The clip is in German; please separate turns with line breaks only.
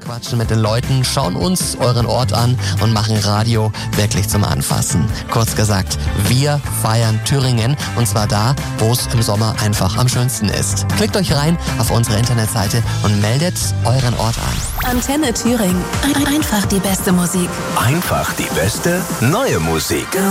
quatschen mit den Leuten, schauen uns euren Ort an und machen Radio wirklich zum Anfassen. Kurz gesagt, wir feiern Thüringen und zwar da, wo es im Sommer einfach am schönsten ist. Klickt euch rein auf unsere Internetseite und meldet euren Ort an.
Antenne Thüringen. Einfach die beste Musik.
Einfach die beste neue Musik.